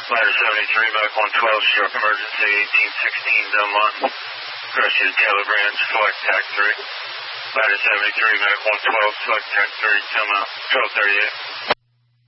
Ladder 73, Medic 112, stroke emergency, 1816, Dunlop. Crushes, Taylor Branch, select TAC 3. Ladder 73, Medic 112, select TAC 3, come out, 1238.